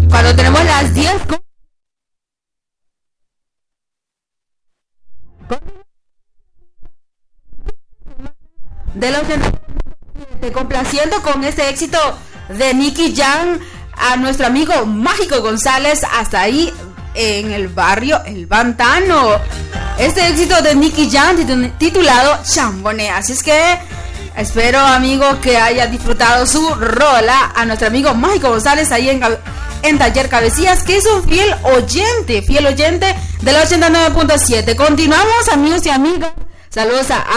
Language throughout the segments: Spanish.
Cuando tenemos las 10 de los 87, complaciendo con este éxito de Nicky Jam a nuestro amigo Mágico González hasta ahí en el barrio El Pantano. Este éxito de Nicky Jam titulado Chambone. Así es que espero, amigo, que haya disfrutado su rola. A nuestro amigo Mágico González ahí en Taller Cabecillas, que es un fiel oyente del 89.7. Continuamos, amigos y amigas. Saludos a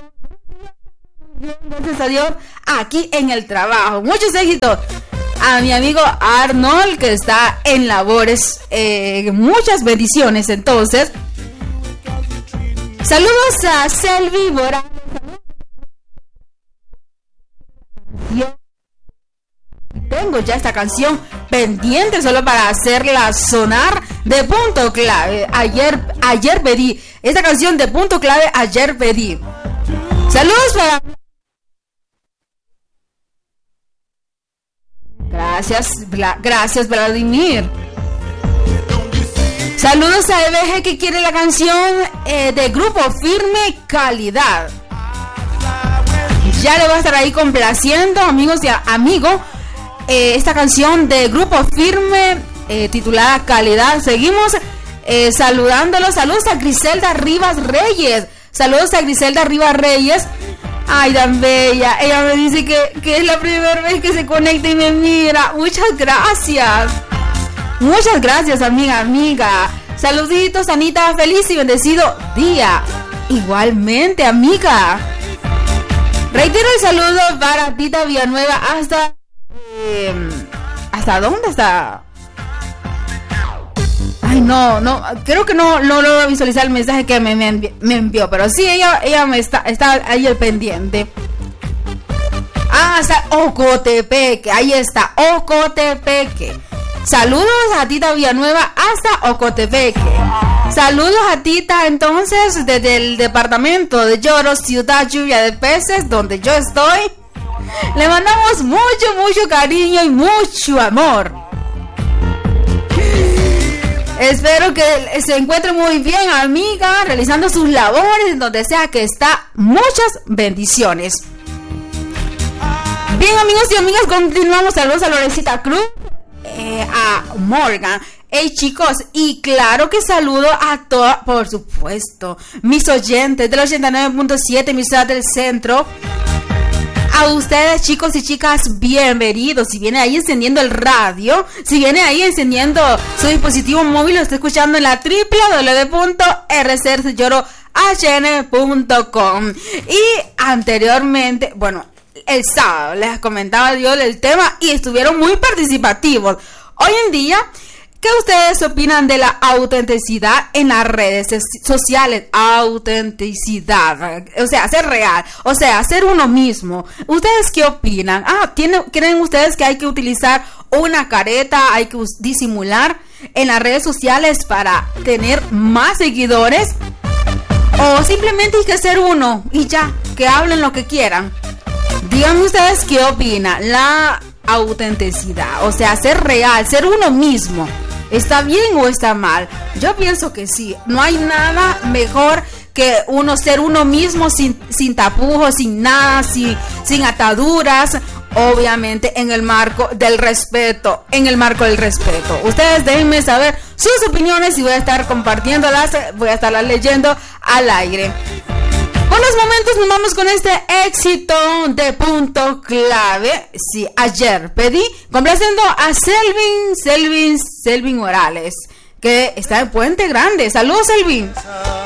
gracias a Dios aquí en el trabajo. Muchos éxitos a mi amigo Arnold, que está en labores. Muchas bendiciones. Entonces, saludos a Selvi Morales. Tengo ya esta canción pendiente solo para hacerla sonar de punto clave. Ayer pedí esta canción de punto clave. Ayer pedí. Saludos para... Gracias Vladimir. Saludos a EBG, que quiere la canción de Grupo Firme, Calidad. Ya le voy a estar ahí complaciendo, amigos y amigos, esta canción de Grupo Firme titulada Calidad. Seguimos saludándolos. Saludos a Griselda Rivas Reyes. Ay, tan bella. Ella me dice que es la primera vez que se conecta y me mira. Muchas gracias, amiga. Saluditos, Anita. Feliz y bendecido día. Igualmente, amiga. Reitero el saludo para Tita Villanueva hasta... ¿hasta dónde está? Ay, no, creo que no logro visualizar el mensaje que me envió, pero sí, ella me está ahí al pendiente. Hasta Ocotepeque, ahí está, Ocotepeque. Saludos a Tita Villanueva hasta Ocotepeque. Saludos a Tita, entonces, desde el departamento de Lloros, ciudad lluvia de peces, donde yo estoy. Le mandamos mucho cariño y mucho amor. Espero que se encuentre muy bien, amiga, realizando sus labores donde sea que está. Muchas bendiciones. Bien, amigos y amigas, continuamos. Saludos a Lorencita Cruz, a Morgan. Hey, chicos, y claro que saludo a todos, por supuesto, mis oyentes del 89.7, mi ciudad del centro. A ustedes, chicos y chicas, bienvenidos. Si viene ahí encendiendo el radio, si viene ahí encendiendo su dispositivo móvil, lo está escuchando en la www.rcrcellorohn.com. Y anteriormente, bueno, el sábado les comentaba yo el tema y estuvieron muy participativos. Hoy en día, ¿qué ustedes opinan de la autenticidad en las redes sociales? Autenticidad, o sea, ser real, o sea, ser uno mismo. ¿Ustedes qué opinan? ¿Creen ustedes que hay que utilizar una careta, hay que disimular en las redes sociales para tener más seguidores? ¿O simplemente hay que ser uno y ya, que hablen lo que quieran? Díganme ustedes qué opinan. La autenticidad, o sea, ser real, ser uno mismo, ¿está bien o está mal? Yo pienso que sí. No hay nada mejor que ser uno mismo sin tapujos, sin nada, sin ataduras, obviamente en el marco del respeto. Ustedes déjenme saber sus opiniones y voy a estar compartiéndolas, voy a estarlas leyendo al aire. Unos momentos nos vamos con este éxito de punto clave. Sí, ayer pedí, complaciendo a Selvin Morales, que está en Puente Grande. Saludos, Selvin.